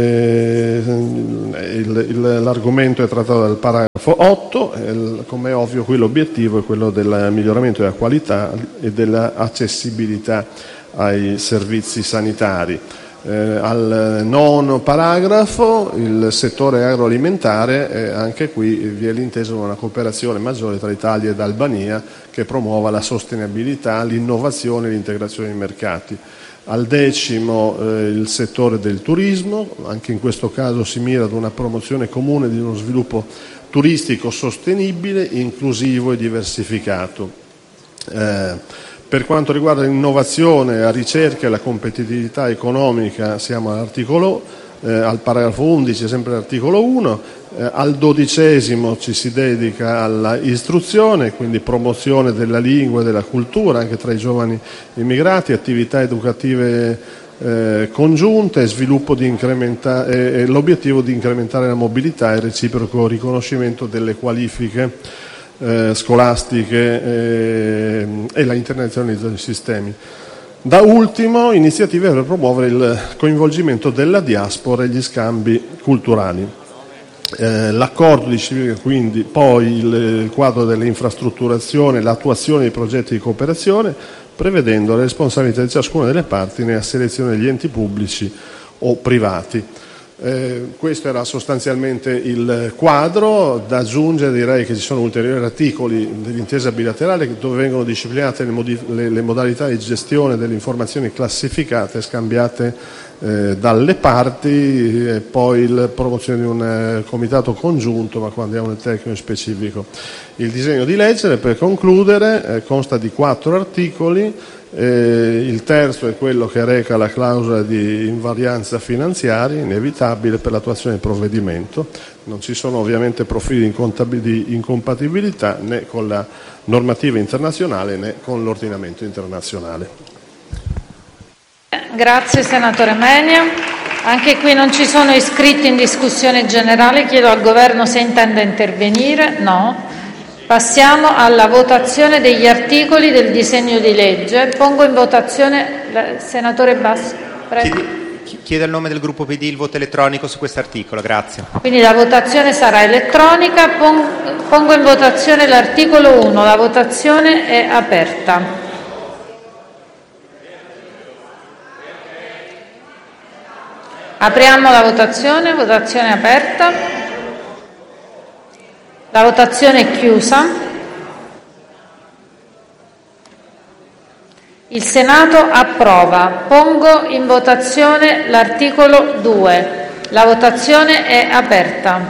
eh, il, il, l'argomento è trattato dal paragrafo otto, eh, come è ovvio qui l'obiettivo è quello del miglioramento della qualità e dell'accessibilità ai servizi sanitari. Eh, al nono paragrafo, il settore agroalimentare, eh, anche qui vi è l'intesa di una cooperazione maggiore tra Italia ed Albania che promuova la sostenibilità, l'innovazione e l'integrazione dei mercati. Al decimo eh, il settore del turismo, anche in questo caso si mira ad una promozione comune di uno sviluppo turistico sostenibile, inclusivo e diversificato. Eh, Per quanto riguarda l'innovazione, la ricerca e la competitività economica siamo all'articolo, eh, al paragrafo undici, sempre l'articolo uno, eh, al dodicesimo ci si dedica all'istruzione, quindi promozione della lingua e della cultura anche tra i giovani immigrati, attività educative eh, congiunte, sviluppo di incrementa- e, e l'obiettivo di incrementare la mobilità e il reciproco riconoscimento delle qualifiche Eh, scolastiche eh, e la internazionalizzazione dei sistemi. Da ultimo, iniziative per promuovere il coinvolgimento della diaspora e gli scambi culturali. Eh, l'accordo disciplina quindi poi il, il quadro delle infrastrutturazioni, l'attuazione dei progetti di cooperazione, prevedendo la responsabilità di ciascuna delle parti nella selezione degli enti pubblici o privati. Eh, questo era sostanzialmente il quadro. Da aggiungere direi che ci sono ulteriori articoli dell'intesa bilaterale dove vengono disciplinate le, modif- le, le modalità di gestione delle informazioni classificate scambiate eh, dalle parti e poi la promozione di un eh, comitato congiunto, ma quando andiamo nel tecnico specifico. Il disegno di legge, per concludere, eh, consta di quattro articoli. Eh, il terzo è quello che reca la clausola di invarianza finanziaria, inevitabile per l'attuazione del provvedimento. Non ci sono ovviamente profili di, incontabil- di incompatibilità né con la normativa internazionale né con l'ordinamento internazionale. Grazie senatore Menia. Anche qui non ci sono iscritti in discussione generale. Chiedo al Governo se intende intervenire. No. Passiamo alla votazione degli articoli del disegno di legge. Pongo in votazione, senatore Basso, prego. Chiedo il nome del gruppo P D il voto elettronico su questo articolo, grazie. Quindi la votazione sarà elettronica. Pongo in votazione l'articolo uno, la votazione è aperta. Apriamo la votazione, votazione aperta. La votazione è chiusa. Il Senato approva. Pongo in votazione l'articolo due. La votazione è aperta.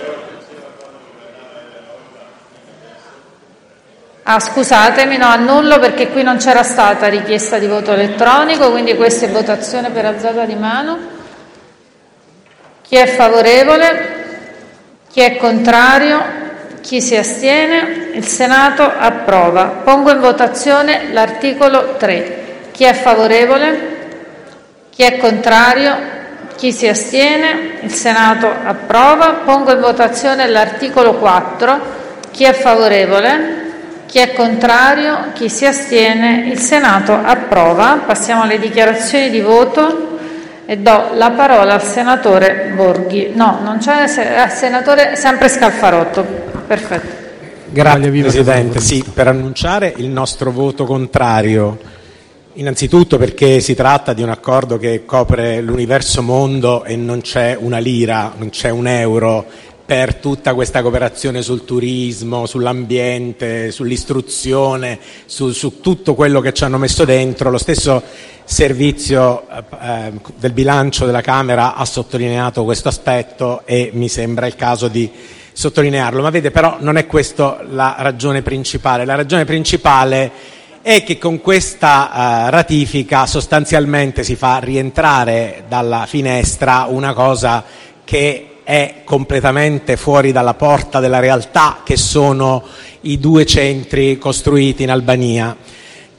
Ah, scusatemi, no, annullo perché qui non c'era stata richiesta di voto elettronico, quindi questa è votazione per alzata di mano. Chi è favorevole? Chi è contrario? Chi si astiene? Il Senato approva. Pongo in votazione l'articolo tre. Chi è favorevole? Chi è contrario? Chi si astiene? Il Senato approva. Pongo in votazione l'articolo quattro. Chi è favorevole? Chi è contrario? Chi si astiene? Il Senato approva. Passiamo alle dichiarazioni di voto. E do la parola al senatore Borghi. No, non c'è, senatore sempre Scalfarotto. Perfetto. Grazie Presidente. Sì, per annunciare il nostro voto contrario. Innanzitutto perché si tratta di un accordo che copre l'universo mondo e non c'è una lira, non c'è un euro per tutta questa cooperazione sul turismo, sull'ambiente, sull'istruzione, su, su tutto quello che ci hanno messo dentro. Lo stesso servizio eh, del bilancio della Camera ha sottolineato questo aspetto e mi sembra il caso di sottolinearlo. Ma vede, però non è questa la ragione principale. La ragione principale è che con questa eh, ratifica sostanzialmente si fa rientrare dalla finestra una cosa che è completamente fuori dalla porta della realtà, che sono i due centri costruiti in Albania,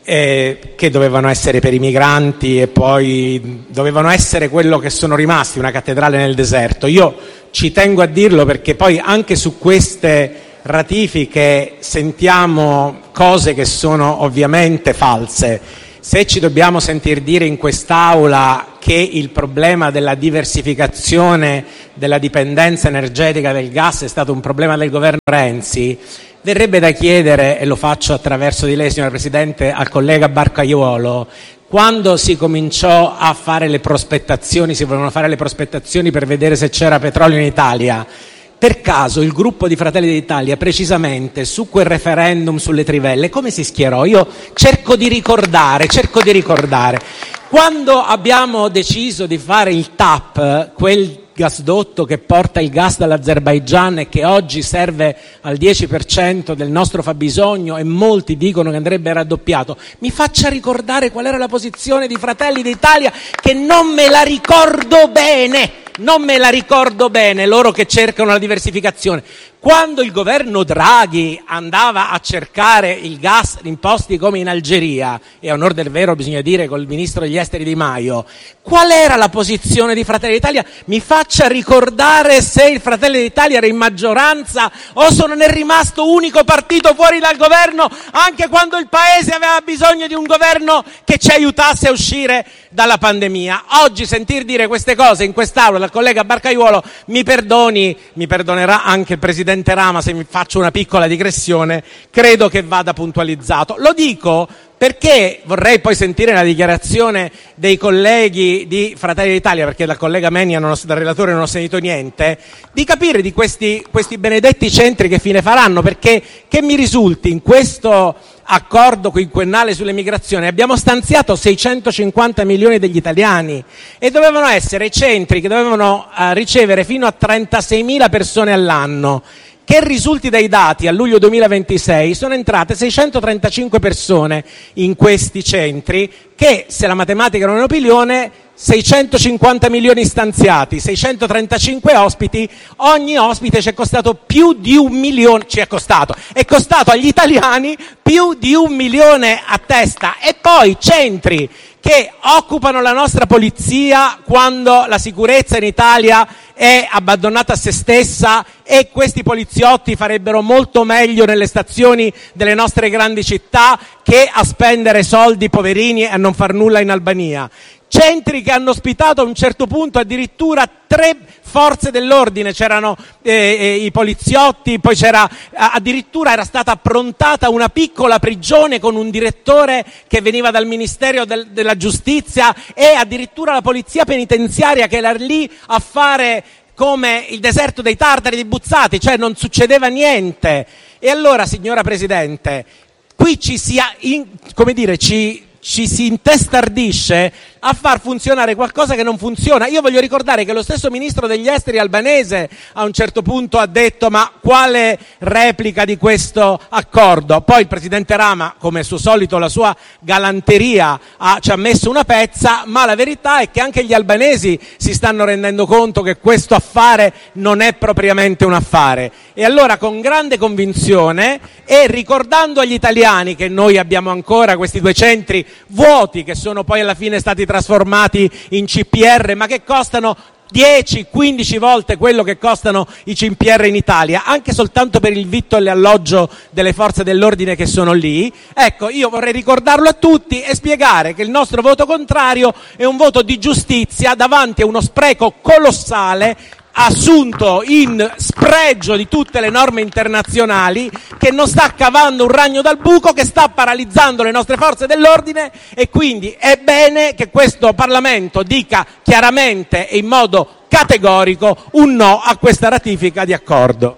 eh, che dovevano essere per i migranti e poi dovevano essere quello che sono rimasti, una cattedrale nel deserto. Io ci tengo a dirlo perché poi anche su queste ratifiche sentiamo cose che sono ovviamente false. Se ci dobbiamo sentir dire in quest'Aula che il problema della diversificazione della dipendenza energetica del gas è stato un problema del governo Renzi, verrebbe da chiedere, e lo faccio attraverso di lei, signora Presidente, al collega Barcaiuolo, quando si cominciò a fare le prospettazioni, si volevano fare le prospettazioni per vedere se c'era petrolio in Italia, per caso il gruppo di Fratelli d'Italia precisamente su quel referendum sulle trivelle come si schierò? Io cerco di ricordare, cerco di ricordare. Quando abbiamo deciso di fare il T A P, quel gasdotto che porta il gas dall'Azerbaigian e che oggi serve al dieci per cento del nostro fabbisogno e molti dicono che andrebbe raddoppiato, mi faccia ricordare qual era la posizione di Fratelli d'Italia, che non me la ricordo bene. Non me la ricordo bene, loro che cercano la diversificazione. Quando il governo Draghi andava a cercare il gas in posti come in Algeria, e a onor del vero bisogna dire col ministro degli esteri Di Maio, qual era la posizione di Fratelli d'Italia? Mi faccia ricordare se il Fratelli d'Italia era in maggioranza o se non è rimasto unico partito fuori dal governo anche quando il paese aveva bisogno di un governo che ci aiutasse a uscire dalla pandemia. Oggi sentir dire queste cose in quest'Aula dal collega Barcaiuolo, mi perdoni, mi perdonerà anche il presidente Rama se mi faccio una piccola digressione, credo che vada puntualizzato. Lo dico perché vorrei poi sentire la dichiarazione dei colleghi di Fratelli d'Italia, perché dal collega Menia, non ho, dal relatore non ho sentito niente, di capire di questi, questi benedetti centri che fine faranno, perché che mi risulti in questo accordo quinquennale sull'emigrazione abbiamo stanziato seicentocinquanta milioni degli italiani e dovevano essere centri che dovevano uh, ricevere fino a trentaseimila persone all'anno. Che risulti dai dati a luglio duemilaventisei sono entrate seicentotrentacinque persone in questi centri che, se la matematica non è un'opinione, seicentocinquanta milioni stanziati, seicentotrentacinque ospiti, ogni ospite ci è costato più di un milione, ci è costato, è costato agli italiani più di un milione a testa. E poi centri che occupano la nostra polizia quando la sicurezza in Italia è abbandonata a se stessa, e questi poliziotti farebbero molto meglio nelle stazioni delle nostre grandi città che a spendere soldi poverini e a non far nulla in Albania. Centri che hanno ospitato a un certo punto addirittura tre forze dell'ordine, c'erano eh, eh, i poliziotti, poi c'era addirittura era stata approntata una piccola prigione con un direttore che veniva dal Ministero del, della Giustizia, e addirittura la polizia penitenziaria che era lì a fare come il deserto dei tartari di Buzzati, cioè non succedeva niente. E allora, signora Presidente, qui ci si ha, in, come dire, ci ci si intestardisce a far funzionare qualcosa che non funziona. Io voglio ricordare che lo stesso ministro degli esteri albanese a un certo punto ha detto: ma quale replica di questo accordo? Poi il presidente Rama, come al suo solito la sua galanteria, ha, ci ha messo una pezza, ma la verità è che anche gli albanesi si stanno rendendo conto che questo affare non è propriamente un affare. E allora, con grande convinzione e ricordando agli italiani che noi abbiamo ancora questi due centri vuoti, che sono poi alla fine stati trasformati in C P R, ma che costano dieci quindici volte quello che costano i C P R in Italia, anche soltanto per il vitto e l'alloggio delle forze dell'ordine che sono lì. Ecco, io vorrei ricordarlo a tutti e spiegare che il nostro voto contrario è un voto di giustizia davanti a uno spreco colossale assunto in spregio di tutte le norme internazionali, che non sta cavando un ragno dal buco, che sta paralizzando le nostre forze dell'ordine. E quindi è bene che questo Parlamento dica chiaramente e in modo categorico un no a questa ratifica di accordo.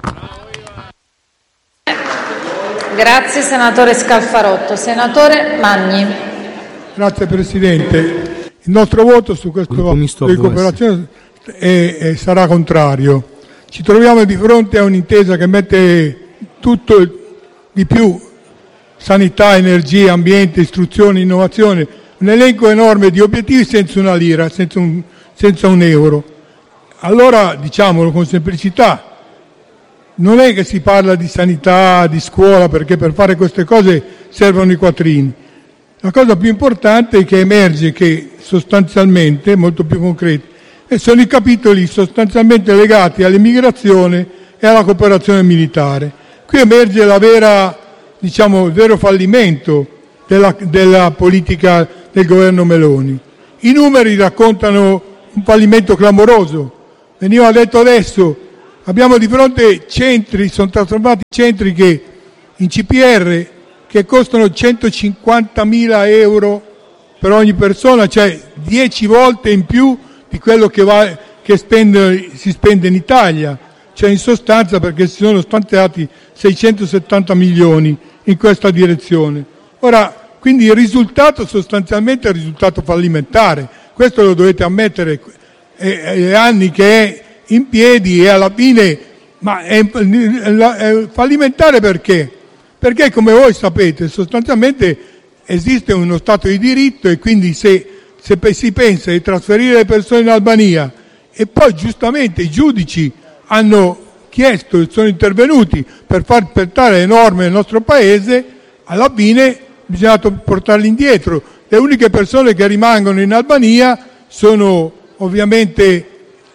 Grazie senatore Scalfarotto. Senatore Magni. Grazie Presidente. Il nostro voto su questo di cooperazione E, e sarà contrario. Ci troviamo di fronte a un'intesa che mette tutto di più: sanità, energia, ambiente, istruzione, innovazione, un elenco enorme di obiettivi senza una lira, senza un, senza un euro. Allora, diciamolo con semplicità, non è che si parla di sanità, di scuola, perché per fare queste cose servono i quattrini. La cosa più importante è che emerge che sostanzialmente, molto più concreti, sono i capitoli sostanzialmente legati all'immigrazione e alla cooperazione militare. Qui emerge la vera, diciamo, il vero fallimento della, della politica del governo Meloni. I numeri raccontano un fallimento clamoroso. Veniva detto adesso, abbiamo di fronte centri, sono trasformati centri che in C P R che costano centocinquantamila euro per ogni persona, cioè dieci volte in più di quello che, va, che spende, si spende in Italia, cioè in sostanza, perché si sono stanziati seicentosettanta milioni in questa direzione. Ora, quindi il risultato sostanzialmente è il risultato fallimentare, questo lo dovete ammettere, è, è anni che è in piedi e alla fine, ma è, è fallimentare perché? Perché come voi sapete sostanzialmente esiste uno Stato di diritto e quindi se, se si pensa di trasferire le persone in Albania e poi giustamente i giudici hanno chiesto e sono intervenuti per far rispettare le norme del nostro paese, alla fine bisogna portarli indietro. Le uniche persone che rimangono in Albania sono ovviamente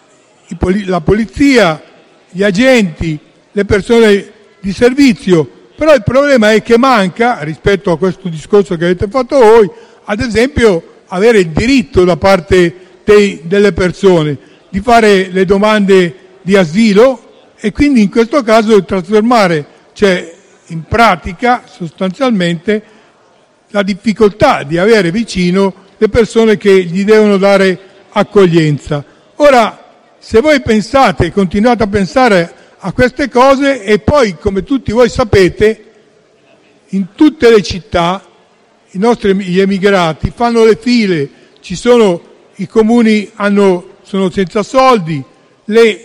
la polizia, gli agenti, le persone di servizio. Però il problema è che manca, rispetto a questo discorso che avete fatto voi, ad esempio avere il diritto da parte dei, delle persone di fare le domande di asilo e quindi in questo caso trasformare, cioè in pratica sostanzialmente la difficoltà di avere vicino le persone che gli devono dare accoglienza. Ora, se voi pensate, continuate a pensare a queste cose e poi, come tutti voi sapete, in tutte le città i nostri gli emigrati fanno le file, ci sono i comuni hanno, sono senza soldi, le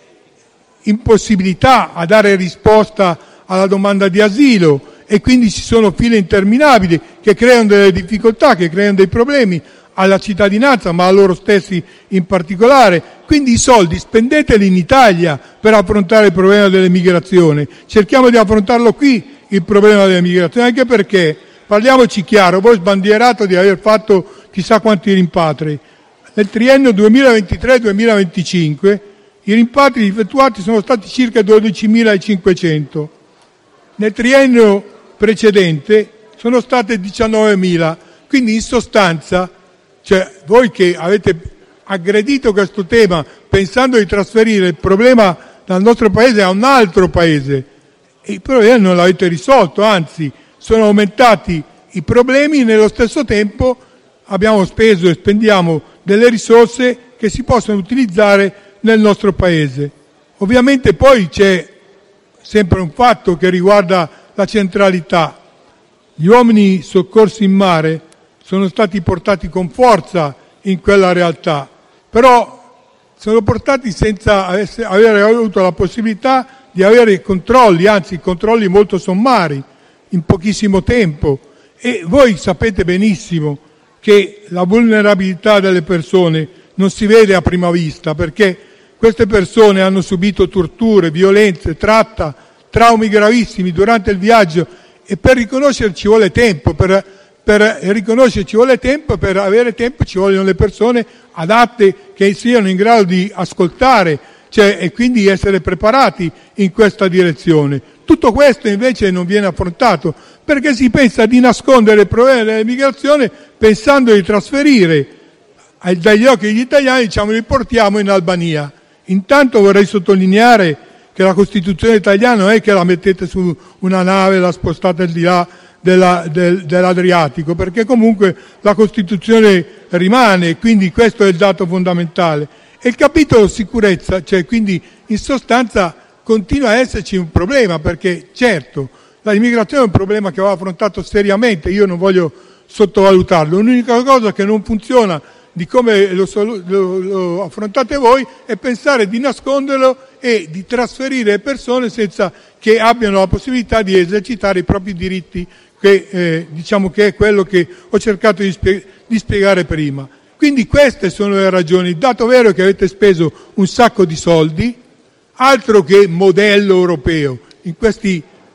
impossibilità a dare risposta alla domanda di asilo e quindi ci sono file interminabili che creano delle difficoltà, che creano dei problemi alla cittadinanza, ma a loro stessi in particolare. Quindi i soldi spendeteli in Italia per affrontare il problema dell'emigrazione. Cerchiamo di affrontarlo qui il problema dell'emigrazione, anche perché, parliamoci chiaro, voi sbandierato di aver fatto chissà quanti rimpatri. Nel triennio duemilaventitré duemilaventicinque i rimpatri effettuati sono stati circa dodicimilacinquecento. Nel triennio precedente sono state diciannovemila. Quindi in sostanza, cioè voi che avete aggredito questo tema pensando di trasferire il problema dal nostro paese a un altro paese, e il problema non l'avete risolto, anzi sono aumentati i problemi e nello stesso tempo abbiamo speso e spendiamo delle risorse che si possono utilizzare nel nostro paese. Ovviamente poi c'è sempre un fatto che riguarda la centralità. Gli uomini soccorsi in mare sono stati portati con forza in quella realtà, però sono portati senza avere avuto la possibilità di avere controlli, anzi controlli molto sommari, in pochissimo tempo. E voi sapete benissimo che la vulnerabilità delle persone non si vede a prima vista, perché queste persone hanno subito torture, violenze, tratta, traumi gravissimi durante il viaggio e per riconoscere ci vuole tempo, per, per riconoscere ci vuole tempo, per avere tempo ci vogliono le persone adatte che siano in grado di ascoltare, cioè, e quindi essere preparati in questa direzione. Tutto questo invece non viene affrontato perché si pensa di nascondere il problema dell'immigrazione pensando di trasferire dagli occhi degli italiani, diciamo, li portiamo in Albania. Intanto vorrei sottolineare che la Costituzione italiana non è che la mettete su una nave e la spostate al di là della, del, dell'Adriatico, perché comunque la Costituzione rimane, quindi questo è il dato fondamentale. E il capitolo sicurezza, cioè quindi in sostanza continua a esserci un problema, perché certo l'immigrazione è un problema che va affrontato seriamente, io non voglio sottovalutarlo. L'unica cosa che non funziona di come lo, lo, lo affrontate voi è pensare di nasconderlo e di trasferire le persone senza che abbiano la possibilità di esercitare i propri diritti, che eh, diciamo che è quello che ho cercato di, spie- di spiegare prima. Quindi queste sono le ragioni. Il dato vero è che avete speso un sacco di soldi, altro che modello europeo. In questi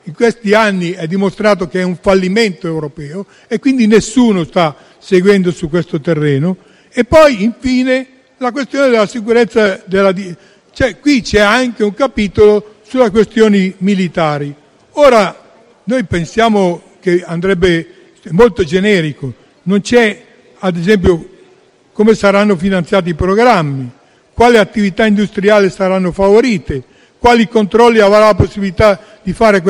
in questi anni è dimostrato che è un fallimento europeo e quindi nessuno sta seguendo su questo terreno. E poi infine la questione della sicurezza della, cioè qui c'è anche un capitolo sulle questioni militari. Ora noi pensiamo che andrebbe molto generico, non c'è ad esempio come saranno finanziati i programmi, quali attività industriali saranno favorite, quali controlli avrà la possibilità di fare